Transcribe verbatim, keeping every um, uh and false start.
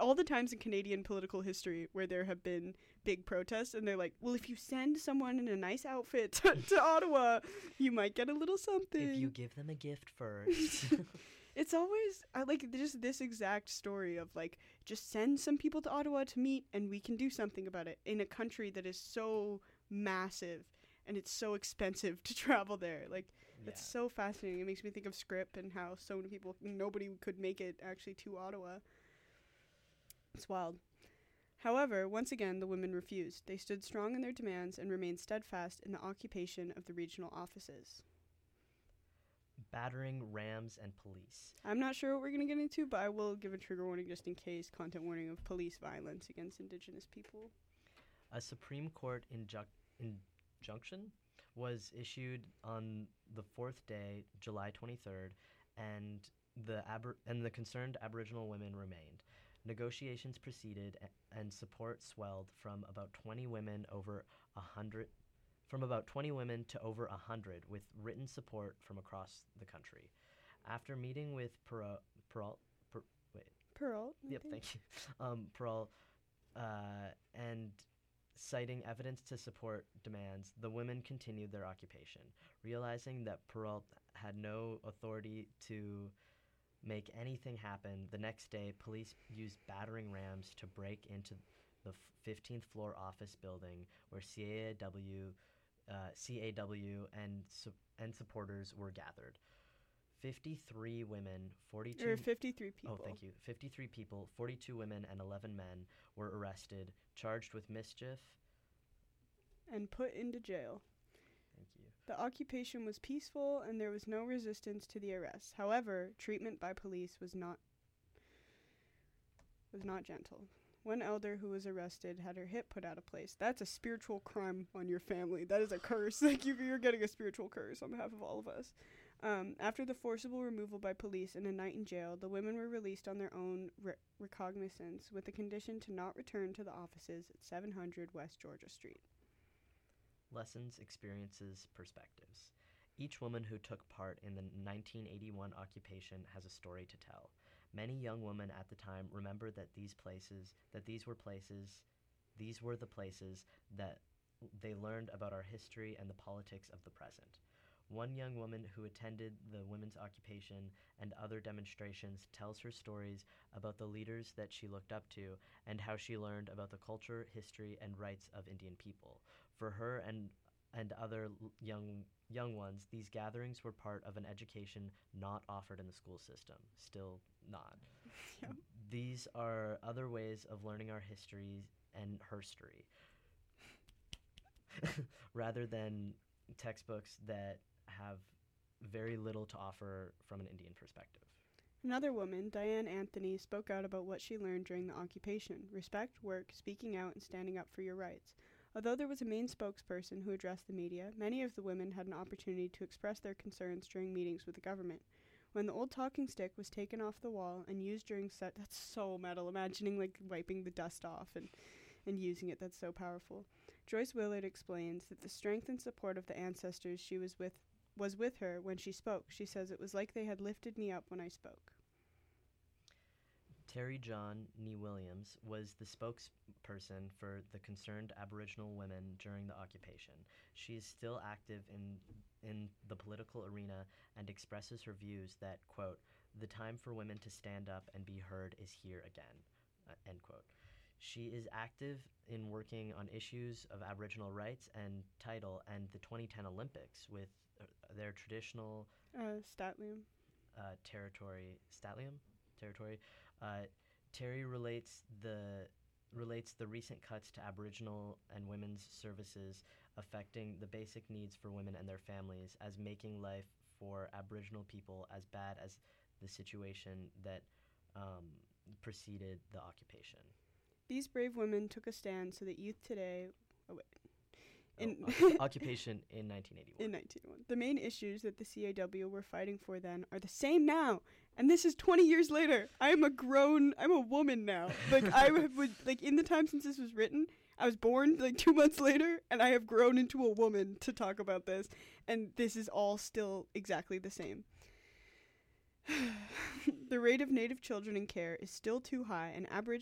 all the times in Canadian political history where there have been big protests, and they're like, well, if you send someone in a nice outfit to, to Ottawa, you might get a little something. If you give them a gift first. It's always, I like just this exact story of like, just send some people to Ottawa to meet and we can do something about it in a country that is so massive and it's so expensive to travel there. Like, yeah. It's so fascinating. It makes me think of Scrip and how so many people, nobody could make it actually to Ottawa. It's wild. However, once again, the women refused. They stood strong in their demands and remained steadfast in the occupation of the regional offices. Battering rams and police. I'm not sure what we're going to get into, but I will give a trigger warning just in case. Content warning of police violence against Indigenous people. A Supreme Court inju- injunction was issued on the fourth day, July twenty-third, and the aber- and the concerned Aboriginal women remained. Negotiations proceeded, a- and support swelled from about twenty women over a hundred. From about twenty women to over one hundred, with written support from across the country. After meeting with Perrault, Perrault, per, wait. Perrault? Yep, think. thank you. Um, Perrault, uh, and citing evidence to support demands, the women continued their occupation. Realizing that Perrault had no authority to make anything happen, the next day, police used battering rams to break into the fifteenth floor office building where C A W Uh, C A W and su- and supporters were gathered. fifty-three women, forty-two... Or fifty-three people. Oh, thank you. fifty-three people, forty-two women, and eleven men were arrested, charged with mischief. And put into jail. Thank you. The occupation was peaceful, and there was no resistance to the arrests. However, treatment by police was not was not gentle. One elder who was arrested had her hip put out of place. That's a spiritual crime on your family. That is a curse. Like, you, you're getting a spiritual curse on behalf of all of us. Um, after the forcible removal by police and a night in jail, the women were released on their own re- recognizance with the condition to not return to the offices at seven hundred West Georgia Street. Lessons, experiences, perspectives. Each woman who took part in the nineteen eighty-one occupation has a story to tell. Many young women at the time remember that these places, that these were places, these were the places that they learned about our history and the politics of the present. One young woman who attended the women's occupation and other demonstrations tells her stories about the leaders that she looked up to and how she learned about the culture, history, and rights of Indian people. For her and and other l- young young ones, these gatherings were part of an education not offered in the school system. Still not. Yep. These are other ways of learning our history and herstory, rather than textbooks that have very little to offer from an Indian perspective. Another woman, Diane Anthony, spoke out about what she learned during the occupation: respect, work, speaking out, and standing up for your rights. Although there was a main spokesperson who addressed the media, many of the women had an opportunity to express their concerns during meetings with the government. When the old talking stick was taken off the wall and used during set, that's so metal, imagining like wiping the dust off and, and using it, that's so powerful. Joyce Willard explains that the strength and support of the ancestors she was with was with her when she spoke. She says it was like they had lifted me up when I spoke. Terry John Nee Williams was the spokesperson for the concerned Aboriginal women during the occupation. She is still active in in the political arena and expresses her views that, quote, the time for women to stand up and be heard is here again, uh, end quote. She is active in working on issues of Aboriginal rights and title and the twenty ten Olympics with uh, their traditional Uh, Statlium. uh, territory, Statlium territory. Uh, Terry relates the relates the recent cuts to Aboriginal and women's services affecting the basic needs for women and their families as making life for Aboriginal people as bad as the situation that um, preceded the occupation. These brave women took a stand so that youth today... Oh, wait. In oh, o- occupation in nineteen eighty-one. In nineteen eighty-one. The main issues that the C A W were fighting for then are the same now. And this is twenty years later. I am a grown, I'm a woman now. Like, I would, like, in the time since this was written, I was born, like, two months later, and I have grown into a woman to talk about this. And this is all still exactly the same. The rate of Native children in care is still too high, and Aboriginal